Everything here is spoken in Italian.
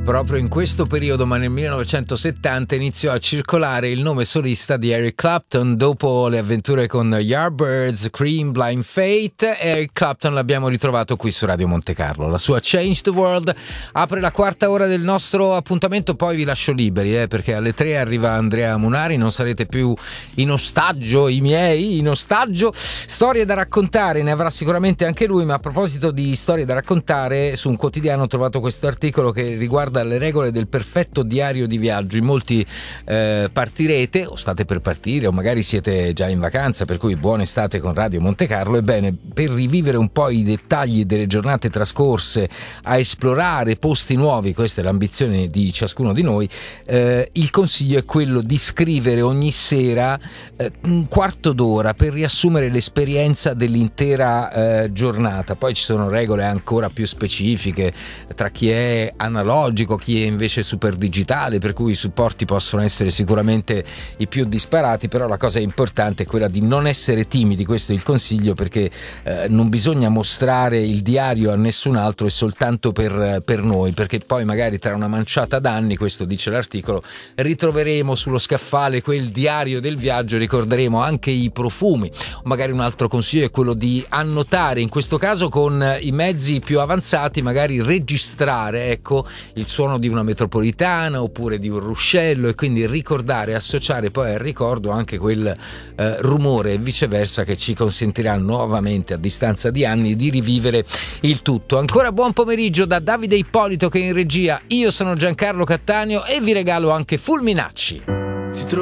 Proprio in questo periodo, ma nel 1970, iniziò a circolare il nome solista di Eric Clapton dopo le avventure con Yardbirds, Cream, Blind Fate. Eric Clapton l'abbiamo ritrovato qui su Radio Monte Carlo. La sua Change the World apre la quarta ora del nostro appuntamento, poi vi lascio liberi perché alle 3 arriva Andrea Munari, non sarete più in ostaggio, i miei in ostaggio. Storie da raccontare, ne avrà sicuramente anche lui, ma a proposito di storie da raccontare, su un quotidiano ho trovato questo articolo che riguarda le regole del perfetto diario di viaggio. In molti partirete o state per partire o magari siete già in vacanza, per cui buona estate con Radio Monte Carlo. Ebbene, per rivivere un po' i dettagli delle giornate trascorse, a esplorare posti nuovi, questa è l'ambizione di ciascuno di noi, il consiglio è quello di scrivere ogni sera un quarto d'ora per riassumere l'esperienza dell'intera giornata. Poi ci sono regole ancora più specifiche tra chi è analogico, chi è invece super digitale, per cui i supporti possono essere sicuramente i più disparati, però la cosa importante è quella di non essere timidi. Questo è il consiglio, perché non bisogna mostrare il diario a nessun altro, è soltanto per noi, perché poi magari tra una manciata d'anni, questo dice l'articolo, ritroveremo sullo scaffale quel diario del viaggio, ricorderemo anche i profumi. Magari un altro consiglio è quello di annotare, in questo caso con i mezzi più avanzati, magari registrare il suono di una metropolitana oppure di un ruscello, e quindi ricordare, associare poi al ricordo anche quel rumore e viceversa, che ci consentirà nuovamente, a distanza di anni, di rivivere il tutto. Ancora buon pomeriggio da Davide Ippolito che è in regia, io sono Giancarlo Cattaneo e vi regalo anche Fulminacci.